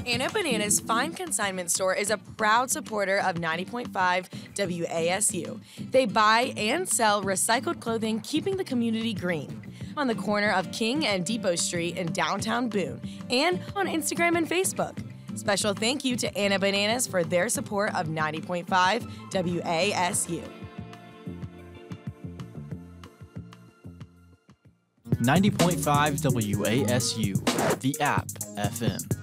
Anna Banana's Fine Consignment Store is a proud supporter of 90.5 WASU. They buy and sell recycled clothing, keeping the community green. On the corner of King and Depot Street in downtown Boone, and on Instagram and Facebook. Special thank you to Anna Bananas for their support of 90.5 WASU. 90.5 WASU, the app FM.